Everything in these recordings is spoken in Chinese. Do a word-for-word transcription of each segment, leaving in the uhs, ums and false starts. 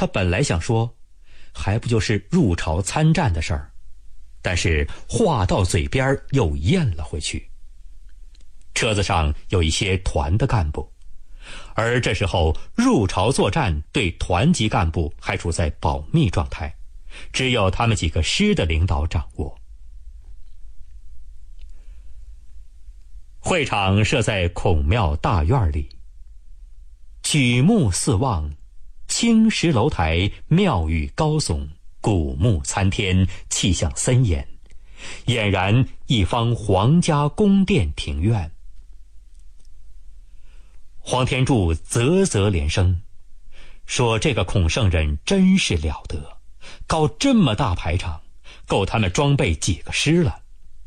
他本来想说，还不就是入朝参战的事儿，但是话到嘴边又咽了回去。车子上有一些团的干部，而这时候入朝作战对团级干部还处在保密状态，只有他们几个师的领导掌握。会场设在孔庙大院里，举目四望，青石楼台，庙宇高耸，古木参天，气象森严，俨然一方皇家宫殿庭院。黄天柱啧啧连声，说这个孔圣人真是了得，搞这么大排场，够他们装备几个师了。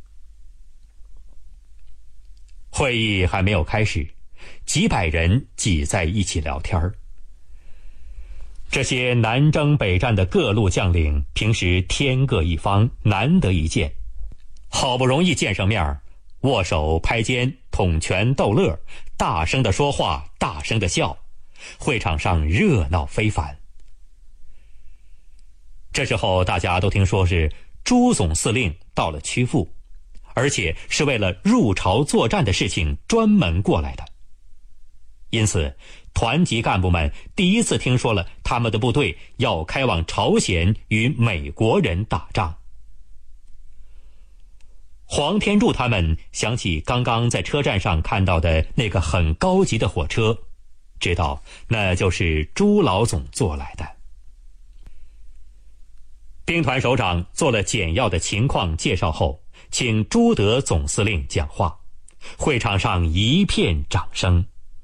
会议还没有开始，几百人挤在一起聊天儿。这些南征北战的各路将领，平时天各一方，难得一见，好不容易见上面，握手拍肩，捅拳逗乐，大声的说话，大声的笑，会场上热闹非凡。这时候大家都听说是朱总司令到了曲阜，而且是为了入朝作战的事情专门过来的。因此团级干部们第一次听说了他们的部队要开往朝鲜与美国人打仗。黄天柱他们想起刚刚在车站上看到的那个很高级的火车，知道那就是朱老总做来的。兵团首长做了简要的情况介绍后，请朱德总司令讲话，会场上一片掌声。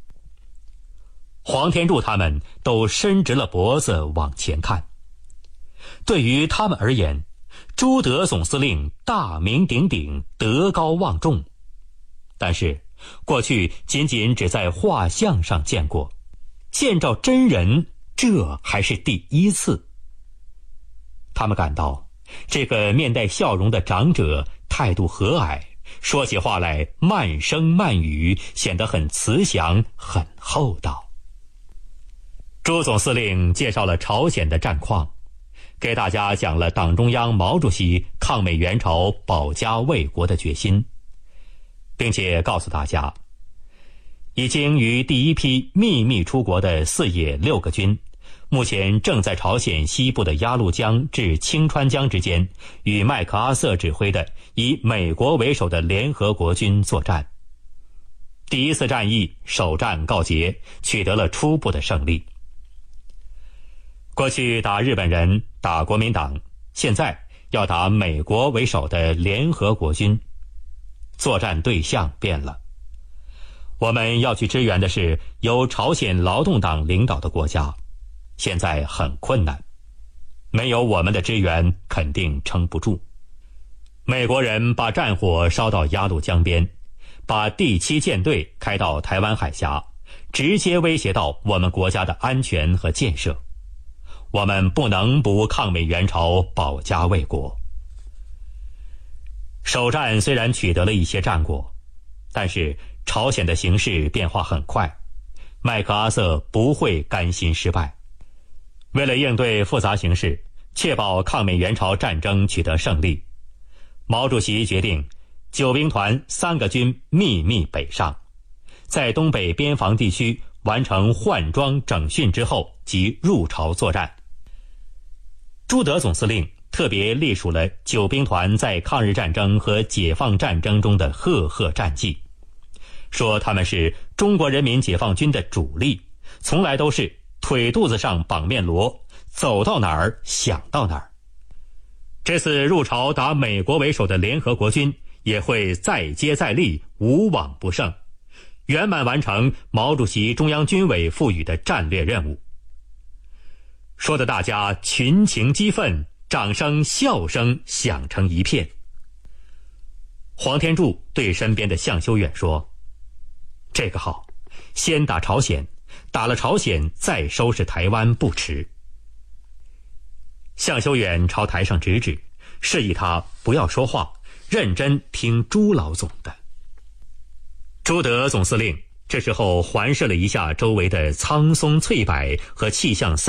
黄天柱他们都伸直了脖子往前看。对于他们而言，朱德总司令大名鼎鼎，德高望重，但是过去仅仅只在画像上见过，见着真人这还是第一次。他们感到这个面带笑容的长者态度和蔼，说起话来慢声慢语，显得很慈祥，很厚道。朱总司令介绍了朝鲜的战况，给大家讲了党中央毛主席抗美援朝保家卫国的决心，并且告诉大家，已经于第一批秘密出国的四野六个军，目前正在朝鲜西部的鸭绿江至清川江之间，与麦克阿瑟指挥的以美国为首的联合国军作战。第一次战役首战告捷，取得了初步的胜利。过去打日本人，打国民党，现在要打美国为首的联合国军，作战对象变了。我们要去支援的是由朝鲜劳动党领导的国家，现在很困难，没有我们的支援肯定撑不住。美国人把战火烧到鸭绿江边，把第七舰队开到台湾海峡，直接威胁到我们国家的安全和建设。我们不能不抗美援朝，保家卫国。首战虽然取得了一些战果，但是朝鲜的形势变化很快，麦克阿瑟不会甘心失败。为了应对复杂形势，确保抗美援朝战争取得胜利，毛主席决定九兵团三个军秘密北上，在东北边防地区完成换装整训之后即入朝作战。朱德总司令特别隶属了九兵团在抗日战争和解放战争中的赫赫战绩，说他们是中国人民解放军的主力，从来都是腿肚子上绑面锣，走到哪儿想到哪儿。这次入朝打美国为首的联合国军也会再接再厉，无往不胜，圆满完成毛主席中央军委赋予的战略任务。说得大家群情激愤，掌声笑声响成一片。黄天柱对身边的向修远说，这个好，先打朝鲜，打了朝鲜再收拾台湾不迟。向修远朝台上指指，示意他不要说话，认真听朱老总的。朱德总司令这时候环视了一下周围的苍松翠柏和气象森